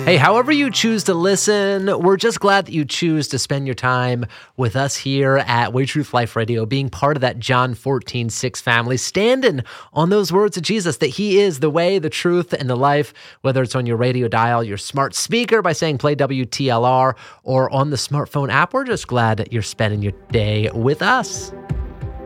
Hey, however you choose to listen, we're just glad that you choose to spend your time with us here at Way Truth Life Radio, being part of that John 14:6 family, standing on those words of Jesus, that he is the way, the truth, and the life, whether it's on your radio dial, your smart speaker by saying play WTLR, or on the smartphone app. We're just glad that you're spending your day with us.